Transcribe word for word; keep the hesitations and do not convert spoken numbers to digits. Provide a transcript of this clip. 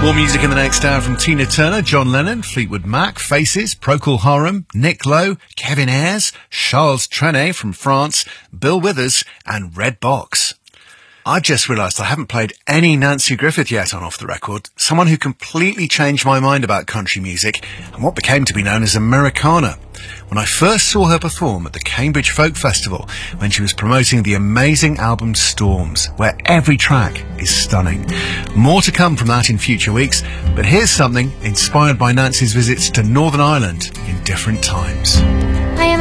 More music in the next hour from Tina Turner, John Lennon, Fleetwood Mac, Faces, Procol Harum, Nick Lowe, Kevin Ayers, Charles Trenet from France, Bill Withers and Red Box. I just realised I haven't played any Nancy Griffith yet on Off the Record, someone who completely changed my mind about country music and what became to be known as Americana. When I first saw her perform at the Cambridge Folk Festival when she was promoting the amazing album Storms, where every track is stunning. More to come from that in future weeks, but here's something inspired by Nancy's visits to Northern Ireland in different times.